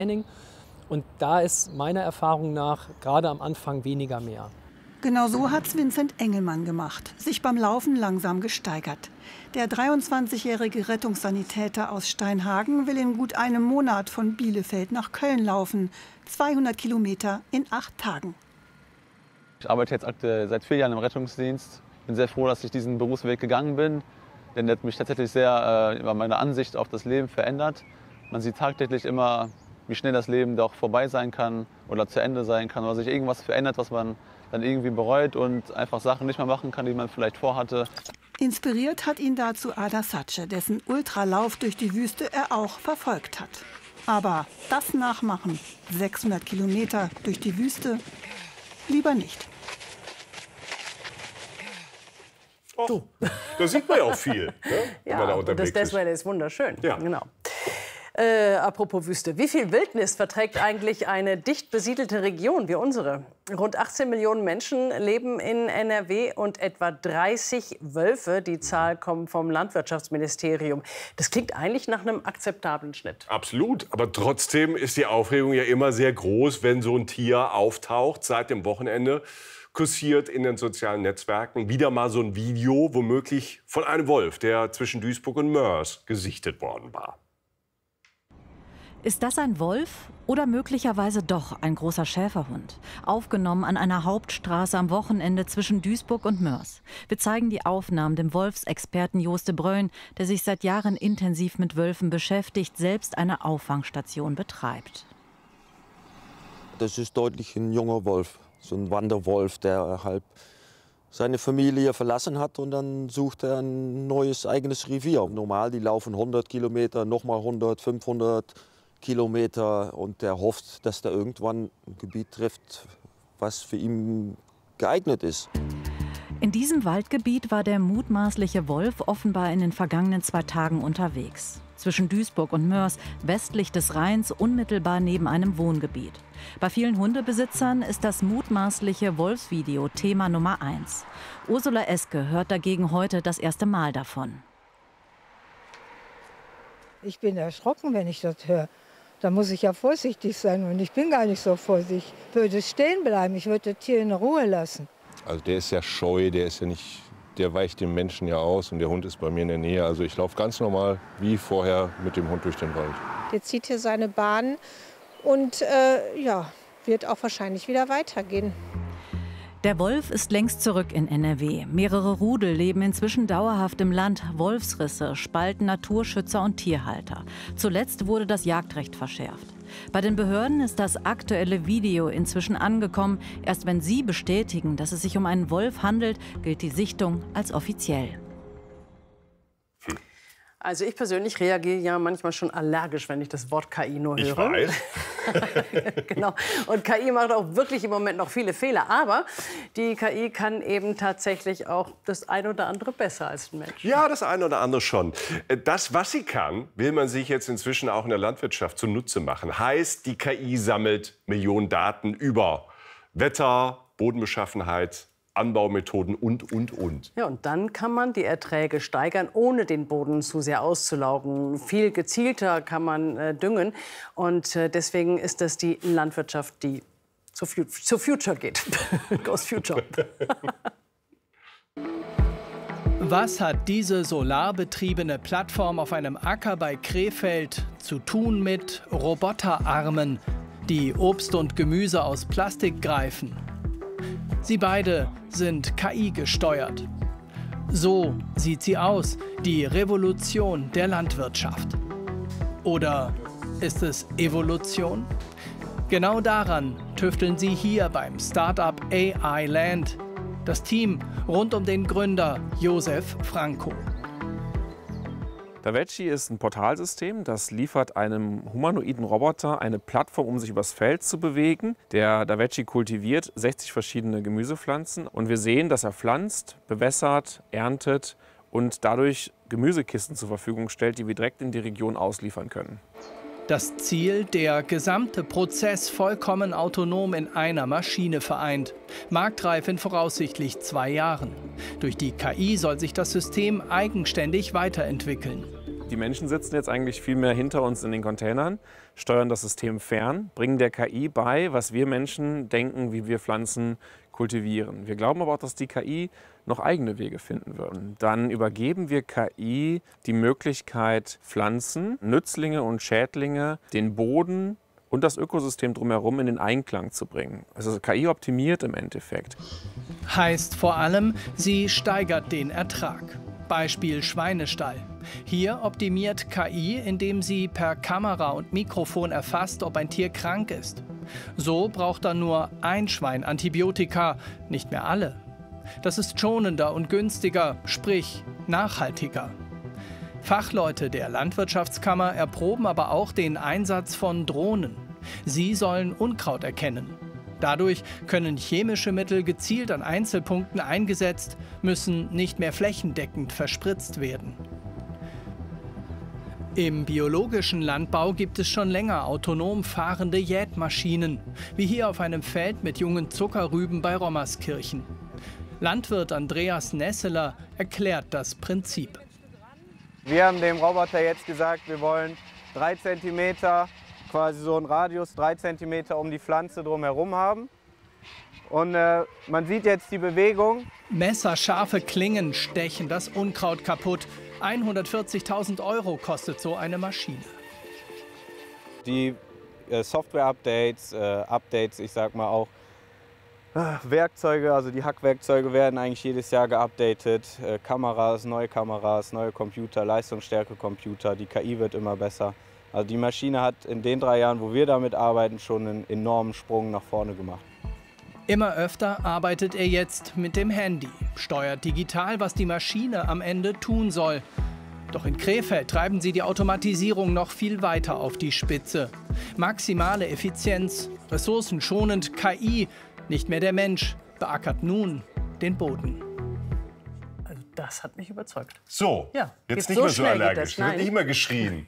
Training. Und da ist meiner Erfahrung nach gerade am Anfang weniger mehr. Genau so hat's Vincent Engelmann gemacht, sich beim Laufen langsam gesteigert. Der 23-jährige Rettungssanitäter aus Steinhagen will in gut einem Monat von Bielefeld nach Köln laufen. 200 Kilometer in 8 Tagen. Ich arbeite jetzt seit 4 Jahren im Rettungsdienst. Bin sehr froh, dass ich diesen Berufsweg gegangen bin, denn der hat mich tatsächlich sehr über meine Ansicht auf das Leben verändert. Man sieht tagtäglich immer, wie schnell das Leben doch vorbei sein kann oder zu Ende sein kann oder sich irgendwas verändert, was man dann irgendwie bereut und einfach Sachen nicht mehr machen kann, die man vielleicht vorhatte. Inspiriert hat ihn dazu Ada Sace, dessen Ultralauf durch die Wüste er auch verfolgt hat. Aber das nachmachen, 600 Kilometer durch die Wüste, lieber nicht. Oh, da sieht man ja auch viel, ne, wenn man da und unterwegs das Wetter ist wunderschön. Ja. Genau. Apropos Wüste, wie viel Wildnis verträgt eigentlich eine dicht besiedelte Region wie unsere? Rund 18 Millionen Menschen leben in NRW und etwa 30 Wölfe. Die Zahl kommt vom Landwirtschaftsministerium. Das klingt eigentlich nach einem akzeptablen Schnitt. Absolut, aber trotzdem ist die Aufregung ja immer sehr groß, wenn so ein Tier auftaucht. Seit dem Wochenende kursiert in den sozialen Netzwerken wieder mal so ein Video, womöglich von einem Wolf, der zwischen Duisburg und Moers gesichtet worden war. Ist das ein Wolf oder möglicherweise doch ein großer Schäferhund? Aufgenommen an einer Hauptstraße am Wochenende zwischen Duisburg und Moers. Wir zeigen die Aufnahmen dem Wolfsexperten Joost de Bruyn, der sich seit Jahren intensiv mit Wölfen beschäftigt, selbst eine Auffangstation betreibt. Das ist deutlich ein junger Wolf, so ein Wanderwolf, der halb seine Familie verlassen hat und dann sucht er ein neues eigenes Revier. Normal, die laufen 100 Kilometer, nochmal 100, 500 Kilometer und der hofft, dass er irgendwann ein Gebiet trifft, was für ihn geeignet ist. In diesem Waldgebiet war der mutmaßliche Wolf offenbar in den vergangenen 2 Tagen unterwegs. Zwischen Duisburg und Moers, westlich des Rheins, unmittelbar neben einem Wohngebiet. Bei vielen Hundebesitzern ist das mutmaßliche Wolfsvideo Thema Nummer 1. Ursula Eske hört dagegen heute das erste Mal davon. Ich bin erschrocken, wenn ich das höre. Da muss ich ja vorsichtig sein und ich bin gar nicht so vorsichtig. Ich würde stehen bleiben, ich würde das Tier in Ruhe lassen. Also der ist ja scheu, der ist ja nicht, der weicht dem Menschen ja aus und der Hund ist bei mir in der Nähe. Also ich laufe ganz normal wie vorher mit dem Hund durch den Wald. Der zieht hier seine Bahn und ja, wird auch wahrscheinlich wieder weitergehen. Der Wolf ist längst zurück in NRW. Mehrere Rudel leben inzwischen dauerhaft im Land. Wolfsrisse spalten Naturschützer und Tierhalter. Zuletzt wurde das Jagdrecht verschärft. Bei den Behörden ist das aktuelle Video inzwischen angekommen. Erst wenn sie bestätigen, dass es sich um einen Wolf handelt, gilt die Sichtung als offiziell. Also ich persönlich reagiere ja manchmal schon allergisch, wenn ich das Wort KI nur höre. Ich weiß. Genau. Und KI macht auch wirklich im Moment noch viele Fehler. Aber die KI kann eben tatsächlich auch das ein oder andere besser als ein Mensch. Ja, das eine oder andere schon. Das, was sie kann, will man sich jetzt inzwischen auch in der Landwirtschaft zunutze machen. Heißt, die KI sammelt Millionen Daten über Wetter, Bodenbeschaffenheit, Anbaumethoden und. Ja, und dann kann man die Erträge steigern, ohne den Boden zu sehr auszulaugen. Viel gezielter kann man düngen. Und deswegen ist das die Landwirtschaft, die zur Future geht. Goes Future. Was hat diese solarbetriebene Plattform auf einem Acker bei Krefeld zu tun mit Roboterarmen, die Obst und Gemüse aus Plastik greifen? Sie beide sind KI-gesteuert. So sieht sie aus, die Revolution der Landwirtschaft. Oder ist es Evolution? Genau daran tüfteln sie hier beim Startup AI Land. Das Team rund um den Gründer Josef Franko. Davechi ist ein Portalsystem, das liefert einem humanoiden Roboter eine Plattform, um sich übers Feld zu bewegen. Der Davechi kultiviert 60 verschiedene Gemüsepflanzen und wir sehen, dass er pflanzt, bewässert, erntet und dadurch Gemüsekisten zur Verfügung stellt, die wir direkt in die Region ausliefern können. Das Ziel, der gesamte Prozess vollkommen autonom in einer Maschine vereint. Marktreif in voraussichtlich 2 Jahren. Durch die KI soll sich das System eigenständig weiterentwickeln. Die Menschen sitzen jetzt eigentlich viel mehr hinter uns in den Containern, steuern das System fern, bringen der KI bei, was wir Menschen denken, wie wir Pflanzen kultivieren. Wir glauben aber auch, dass die KI noch eigene Wege finden würden. Dann übergeben wir KI die Möglichkeit, Pflanzen, Nützlinge und Schädlinge, den Boden und das Ökosystem drumherum in den Einklang zu bringen. Also KI optimiert im Endeffekt. Heißt vor allem, sie steigert den Ertrag. Beispiel Schweinestall. Hier optimiert KI, indem sie per Kamera und Mikrofon erfasst, ob ein Tier krank ist. So braucht dann nur ein Schwein Antibiotika, nicht mehr alle. Das ist schonender und günstiger, sprich nachhaltiger. Fachleute der Landwirtschaftskammer erproben aber auch den Einsatz von Drohnen. Sie sollen Unkraut erkennen. Dadurch können chemische Mittel gezielt an Einzelpunkten eingesetzt, müssen nicht mehr flächendeckend verspritzt werden. Im biologischen Landbau gibt es schon länger autonom fahrende Jätmaschinen, wie hier auf einem Feld mit jungen Zuckerrüben bei Rommerskirchen. Landwirt Andreas Nesseler erklärt das Prinzip. Wir haben dem Roboter jetzt gesagt, wir wollen 3 cm, quasi so einen Radius 3 cm um die Pflanze drumherum haben. Und man sieht jetzt die Bewegung. Messerscharfe Klingen stechen das Unkraut kaputt. 140.000 € kostet so eine Maschine. Die Software-Updates, ich sag mal auch Werkzeuge, also die Hackwerkzeuge werden eigentlich jedes Jahr geupdatet. Kameras, neue Computer, Leistungsstärke-Computer, die KI wird immer besser. Also die Maschine hat in den 3 Jahren, wo wir damit arbeiten, schon einen enormen Sprung nach vorne gemacht. Immer öfter arbeitet er jetzt mit dem Handy, steuert digital, was die Maschine am Ende tun soll. Doch in Krefeld treiben sie die Automatisierung noch viel weiter auf die Spitze. Maximale Effizienz, ressourcenschonend, KI, nicht mehr der Mensch, beackert nun den Boden. Also das hat mich überzeugt. So, ja, jetzt nicht mehr so allergisch, wird nicht mehr geschrien.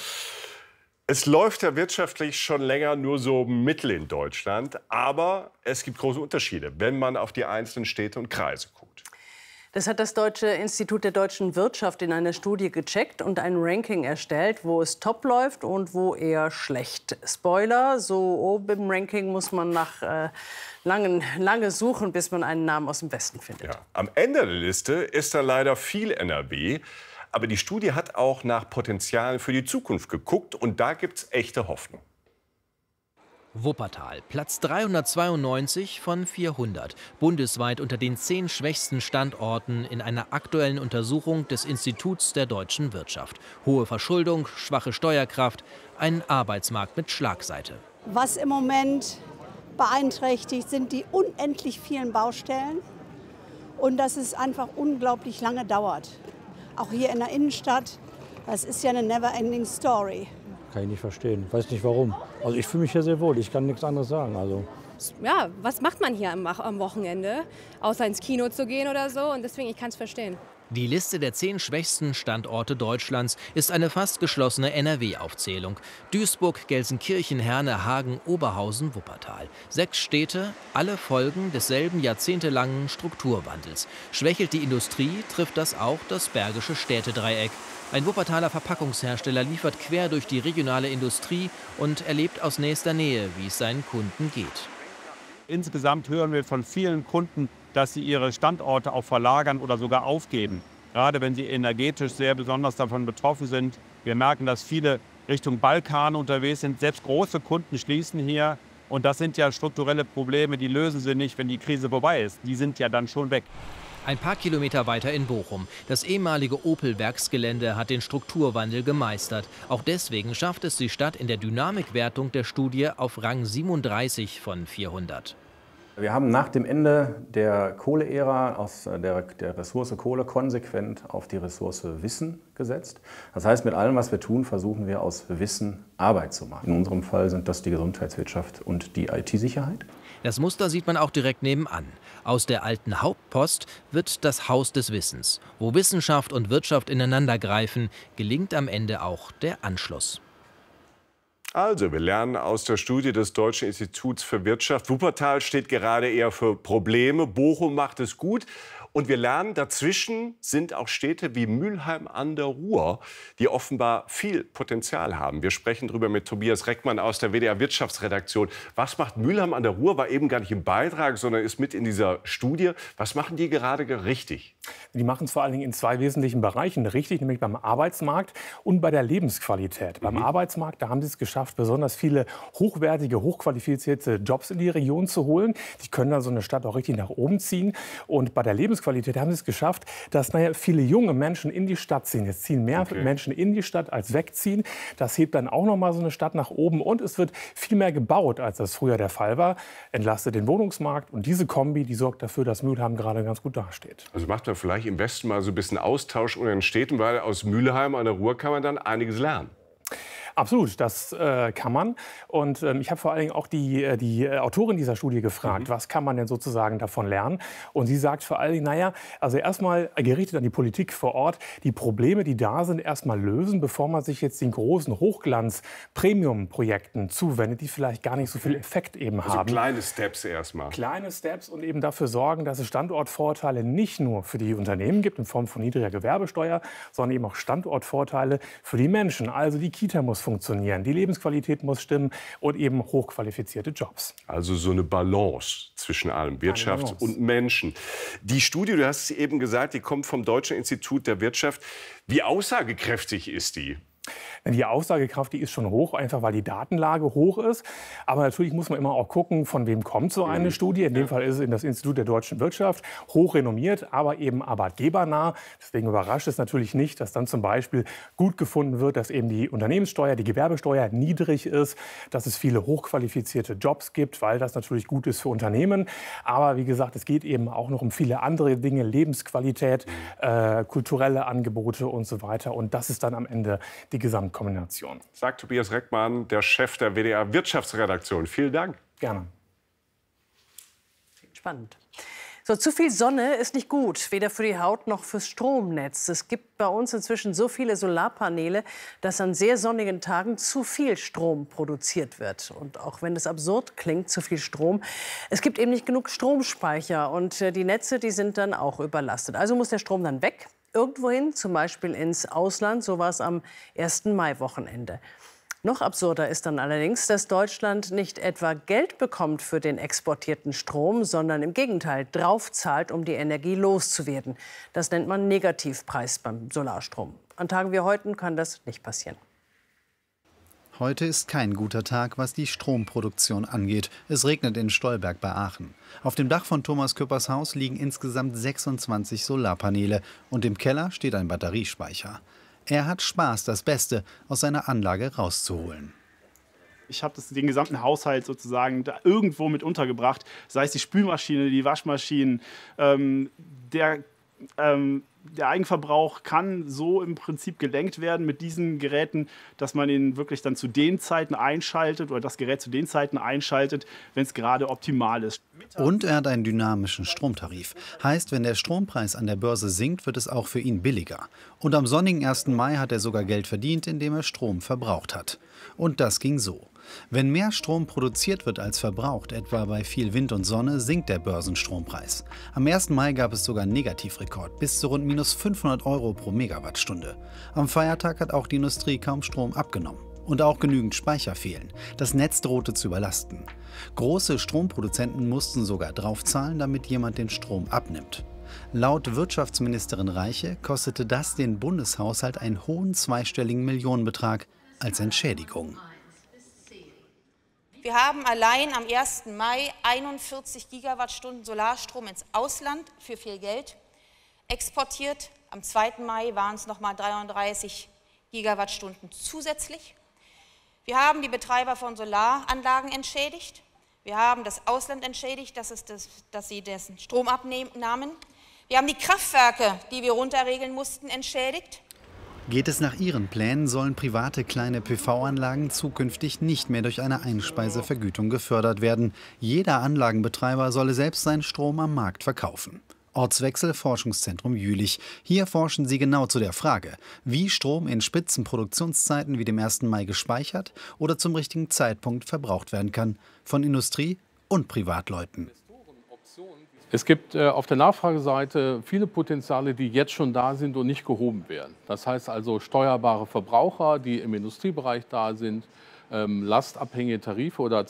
Es läuft ja wirtschaftlich schon länger nur so mittel in Deutschland, aber es gibt große Unterschiede, wenn man auf die einzelnen Städte und Kreise guckt. Das hat das Deutsche Institut der deutschen Wirtschaft in einer Studie gecheckt und ein Ranking erstellt, wo es top läuft und wo eher schlecht. Spoiler, so oben im Ranking muss man nach lange suchen, bis man einen Namen aus dem Westen findet. Ja, am Ende der Liste ist da leider viel NRW. Aber die Studie hat auch nach Potenzialen für die Zukunft geguckt und da gibt's echte Hoffnung. Wuppertal, Platz 392 von 400, bundesweit unter den 10 schwächsten Standorten in einer aktuellen Untersuchung des Instituts der deutschen Wirtschaft. Hohe Verschuldung, schwache Steuerkraft, ein Arbeitsmarkt mit Schlagseite. Was im Moment beeinträchtigt, sind die unendlich vielen Baustellen und dass es einfach unglaublich lange dauert. Auch hier in der Innenstadt, das ist ja eine never-ending story. Kann ich nicht verstehen, weiß nicht warum. Also ich fühle mich hier sehr wohl, ich kann nichts anderes sagen. Also. Ja, was macht man hier am Wochenende, außer ins Kino zu gehen oder so? Und deswegen, ich kann es verstehen. Die Liste der 10 schwächsten Standorte Deutschlands ist eine fast geschlossene NRW-Aufzählung. Duisburg, Gelsenkirchen, Herne, Hagen, Oberhausen, Wuppertal. 6 Städte, alle Folgen desselben jahrzehntelangen Strukturwandels. Schwächelt die Industrie, trifft das auch das Bergische Städtedreieck. Ein Wuppertaler Verpackungshersteller liefert quer durch die regionale Industrie und erlebt aus nächster Nähe, wie es seinen Kunden geht. Insgesamt hören wir von vielen Kunden, dass sie ihre Standorte auch verlagern oder sogar aufgeben. Gerade wenn sie energetisch sehr besonders davon betroffen sind. Wir merken, dass viele Richtung Balkan unterwegs sind. Selbst große Kunden schließen hier. Und das sind ja strukturelle Probleme, die lösen sie nicht, wenn die Krise vorbei ist. Die sind ja dann schon weg. Ein paar Kilometer weiter in Bochum. Das ehemalige Opel-Werksgelände hat den Strukturwandel gemeistert. Auch deswegen schafft es die Stadt in der Dynamikwertung der Studie auf Rang 37 von 400. Wir haben nach dem Ende der Kohleära aus der Ressource Kohle konsequent auf die Ressource Wissen gesetzt. Das heißt, mit allem, was wir tun, versuchen wir aus Wissen Arbeit zu machen. In unserem Fall sind das die Gesundheitswirtschaft und die IT-Sicherheit. Das Muster sieht man auch direkt nebenan. Aus der alten Hauptpost wird das Haus des Wissens. Wo Wissenschaft und Wirtschaft ineinandergreifen, gelingt am Ende auch der Anschluss. Also, wir lernen aus der Studie des Deutschen Instituts für Wirtschaft. Wuppertal steht gerade eher für Probleme. Bochum macht es gut. Und wir lernen, dazwischen sind auch Städte wie Mülheim an der Ruhr, die offenbar viel Potenzial haben. Wir sprechen darüber mit Tobias Reckmann aus der WDR Wirtschaftsredaktion. Was macht Mülheim an der Ruhr? War eben gar nicht im Beitrag, sondern ist mit in dieser Studie. Was machen die gerade richtig? Die machen es vor allen Dingen in zwei wesentlichen Bereichen richtig, nämlich beim Arbeitsmarkt und bei der Lebensqualität. Beim Arbeitsmarkt, da haben sie es geschafft, besonders viele hochwertige, hochqualifizierte Jobs in die Region zu holen. Die können dann so eine Stadt auch richtig nach oben ziehen. Und bei der Lebensqualität haben sie es geschafft, dass viele junge Menschen in die Stadt ziehen. Jetzt ziehen mehr Menschen in die Stadt als wegziehen. Das hebt dann auch noch mal so eine Stadt nach oben. Und es wird viel mehr gebaut, als das früher der Fall war. Entlastet den Wohnungsmarkt. Und diese Kombi, die sorgt dafür, dass Mülheim gerade ganz gut dasteht. Also macht man vielleicht im Westen mal so ein bisschen Austausch unter den Städten, weil aus Mülheim an der Ruhr kann man dann einiges lernen. Absolut, das kann man. Und ich habe vor allen Dingen auch die Autorin dieser Studie gefragt, was kann man denn sozusagen davon lernen? Und sie sagt vor allen Dingen, naja, also erstmal gerichtet an die Politik vor Ort, die Probleme, die da sind, erstmal lösen, bevor man sich jetzt den großen Hochglanz-Premium-Projekten zuwendet, die vielleicht gar nicht so viel Effekt eben haben. Kleine Steps erstmal. Kleine Steps und eben dafür sorgen, dass es Standortvorteile nicht nur für die Unternehmen gibt in Form von niedriger Gewerbesteuer, sondern eben auch Standortvorteile für die Menschen. Also die Kita muss funktionieren, die Lebensqualität muss stimmen und eben hochqualifizierte Jobs. Also so eine Balance zwischen allem, Wirtschaft und Menschen. Die Studie, du hast es eben gesagt, die kommt vom Deutschen Institut der Wirtschaft. Wie aussagekräftig ist die? Die Aussagekraft, die ist schon hoch, einfach weil die Datenlage hoch ist. Aber natürlich muss man immer auch gucken, von wem kommt so eine Studie. In dem Fall ist es das Institut der deutschen Wirtschaft, hochrenommiert, aber eben arbeitgebernah. Deswegen überrascht es natürlich nicht, dass dann zum Beispiel gut gefunden wird, dass eben die Unternehmenssteuer, die Gewerbesteuer niedrig ist, dass es viele hochqualifizierte Jobs gibt, weil das natürlich gut ist für Unternehmen. Aber wie gesagt, es geht eben auch noch um viele andere Dinge, Lebensqualität, kulturelle Angebote und so weiter. Und das ist dann am Ende die Gesamtkombination. Sagt Tobias Reckmann, der Chef der WDR Wirtschaftsredaktion. Vielen Dank. Gerne. Spannend. So, zu viel Sonne ist nicht gut, weder für die Haut noch fürs Stromnetz. Es gibt bei uns inzwischen so viele Solarpaneele, dass an sehr sonnigen Tagen zu viel Strom produziert wird. Und auch wenn es absurd klingt, zu viel Strom, es gibt eben nicht genug Stromspeicher. Und die Netze, die sind dann auch überlastet. Also muss der Strom dann weg. Irgendwohin, zum Beispiel ins Ausland, so war es am 1. Mai-Wochenende. Noch absurder ist dann allerdings, dass Deutschland nicht etwa Geld bekommt für den exportierten Strom, sondern im Gegenteil draufzahlt, um die Energie loszuwerden. Das nennt man Negativpreis beim Solarstrom. An Tagen wie heute kann das nicht passieren. Heute ist kein guter Tag, was die Stromproduktion angeht. Es regnet in Stolberg bei Aachen. Auf dem Dach von Thomas Küppers Haus liegen insgesamt 26 Solarpaneele und im Keller steht ein Batteriespeicher. Er hat Spaß, das Beste aus seiner Anlage rauszuholen. Ich habe den gesamten Haushalt sozusagen da irgendwo mit untergebracht, sei es die Spülmaschine, die Waschmaschinen, der Eigenverbrauch kann so im Prinzip gelenkt werden mit diesen Geräten, dass man ihn wirklich dann zu den Zeiten einschaltet oder das Gerät zu den Zeiten einschaltet, wenn es gerade optimal ist. Und er hat einen dynamischen Stromtarif. Heißt, wenn der Strompreis an der Börse sinkt, wird es auch für ihn billiger. Und am sonnigen 1. Mai hat er sogar Geld verdient, indem er Strom verbraucht hat. Und das ging so. Wenn mehr Strom produziert wird als verbraucht, etwa bei viel Wind und Sonne, sinkt der Börsenstrompreis. Am 1. Mai gab es sogar einen Negativrekord, bis zu rund minus 500 € pro Megawattstunde. Am Feiertag hat auch die Industrie kaum Strom abgenommen. Und auch genügend Speicher fehlen. Das Netz drohte zu überlasten. Große Stromproduzenten mussten sogar draufzahlen, damit jemand den Strom abnimmt. Laut Wirtschaftsministerin Reiche kostete das den Bundeshaushalt einen hohen zweistelligen Millionenbetrag als Entschädigung. Wir haben allein am 1. Mai 41 Gigawattstunden Solarstrom ins Ausland für viel Geld exportiert. Am 2. Mai waren es noch mal 33 Gigawattstunden zusätzlich. Wir haben die Betreiber von Solaranlagen entschädigt. Wir haben das Ausland entschädigt, dass sie dessen Strom abnahmen. Wir haben die Kraftwerke, die wir runterregeln mussten, entschädigt. Geht es nach ihren Plänen, sollen private kleine PV-Anlagen zukünftig nicht mehr durch eine Einspeisevergütung gefördert werden. Jeder Anlagenbetreiber solle selbst seinen Strom am Markt verkaufen. Ortswechsel Forschungszentrum Jülich. Hier forschen sie genau zu der Frage, wie Strom in Spitzenproduktionszeiten wie dem 1. Mai gespeichert oder zum richtigen Zeitpunkt verbraucht werden kann. Von Industrie und Privatleuten. Es gibt auf der Nachfrageseite viele Potenziale, die jetzt schon da sind und nicht gehoben werden. Das heißt also steuerbare Verbraucher, die im Industriebereich da sind, lastabhängige Tarife oder